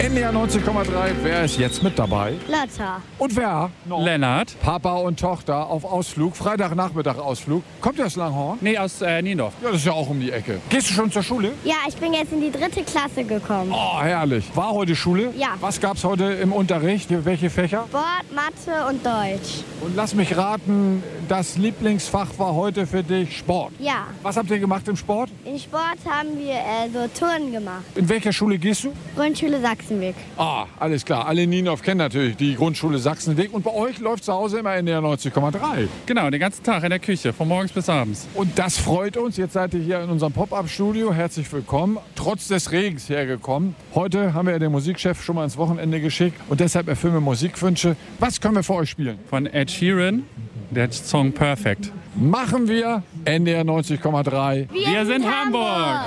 NDR 90,3. Wer ist jetzt mit dabei? Lotta. Und wer? Noch? Lennart. Papa und Tochter auf Ausflug. Freitagnachmittag Ausflug. Kommt ihr aus Langhorn? Nee, aus Niendorf. Ja, das ist ja auch um die Ecke. Gehst du schon zur Schule? Ja, ich bin jetzt in die 3. Klasse gekommen. Oh, herrlich. War heute Schule? Ja. Was gab's heute im Unterricht? Welche Fächer? Sport, Mathe und Deutsch. Und lass mich raten, das Lieblingsfach war heute für dich Sport. Ja. Was habt ihr gemacht im Sport? In Sport haben wir so Turnen gemacht. In welcher Schule gehst du? Grundschule Sachsenweg. Ah, alles klar. Alle in Niendorf kennen natürlich die Grundschule Sachsenweg. Und bei euch läuft zu Hause immer NDR 90,3. Genau, den ganzen Tag in der Küche, von morgens bis abends. Und das freut uns. Jetzt seid ihr hier in unserem Pop-Up-Studio. Herzlich willkommen. Trotz des Regens hergekommen. Heute haben wir ja den Musikchef schon mal ins Wochenende geschickt. Und deshalb erfüllen wir Musikwünsche. Was können wir für euch spielen? Von Ed Sheeran, der Song Perfect. Machen wir NDR 90,3. Wir sind Hamburg.